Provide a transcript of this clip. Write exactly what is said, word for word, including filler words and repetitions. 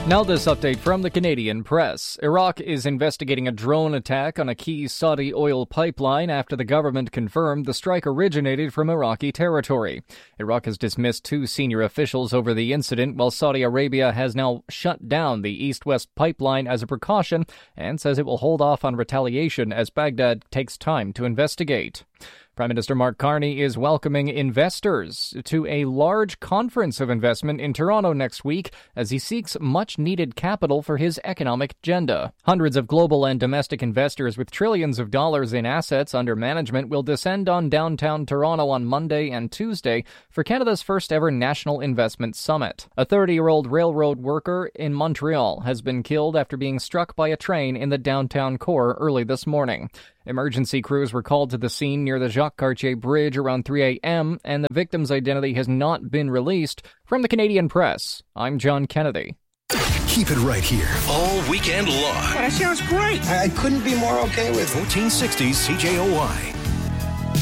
Now this update from the Canadian press. Iraq is investigating a drone attack on a key Saudi oil pipeline after the government confirmed the strike originated from Iraqi territory. Iraq has dismissed two senior officials over the incident, while Saudi Arabia has now shut down the east-west pipeline as a precaution and says it will hold off on retaliation as Baghdad takes time to investigate. Prime Minister Mark Carney is welcoming investors to a large conference of investment in Toronto next week as he seeks much-needed capital for his economic agenda. Hundreds of global and domestic investors with trillions of dollars in assets under management will descend on downtown Toronto on Monday and Tuesday for Canada's first-ever National Investment Summit. A thirty-year-old railroad worker in Montreal has been killed after being struck by a train in the downtown core early this morning. Emergency crews were called to the scene near the Jacques Cartier Bridge around three a.m., and the victim's identity has not been released. From the Canadian Press, I'm John Kennedy. Keep it right here all weekend long. That sounds great. I couldn't be more okay with fourteen sixty C J O Y.